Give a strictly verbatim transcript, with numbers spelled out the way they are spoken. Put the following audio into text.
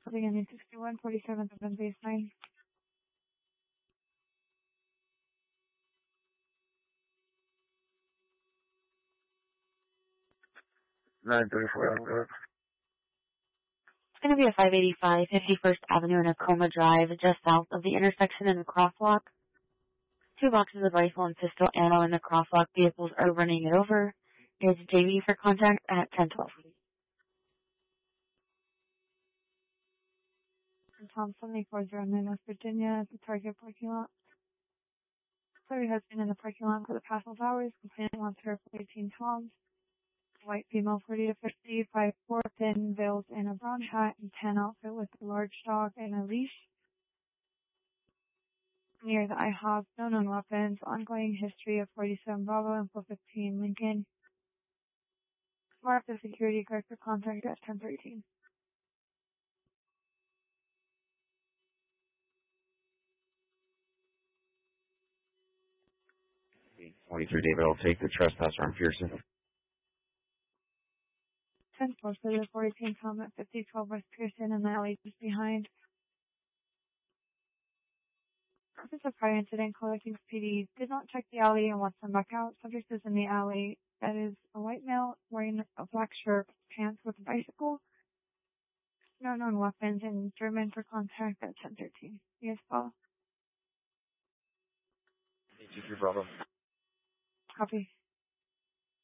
Holding in sixty-one forty-seven seven baseline. nine thirty-four. It's going to be a five eighty-five fifty-first Avenue and Acoma Drive, just south of the intersection and the crosswalk. Two boxes of rifle and pistol ammo in the crosswalk. Vehicles are running it over. Here's J V for contact at ten twelve. Tom seventy-four oh nine West Virginia at the Target parking lot. Chloe has been in the parking lot for the past twelve hours. Complainant wants her for eighteen Toms. White female forty to fifty, five four, thin, veils, and a brown hat, and tan outfit with a large dog and a leash. Near the IHOP, no known weapons, ongoing history of forty-seven Bravo and four fifteen Lincoln. Mark the security guard for contact at ten thirteen. twenty-three David, I'll take the trespasser on Pearson. ten four for the fourteen Tom at fifty twelve West Pearson and the alley just behind. This is a prior incident. Color Kings P D did not check the alley and wants them back out. Subject is in the alley. That is a white male wearing a black shirt, pants with a bicycle. No known weapons and German for contact at ten thirteen. Yes, Paul. eight two three Bravo. Copy.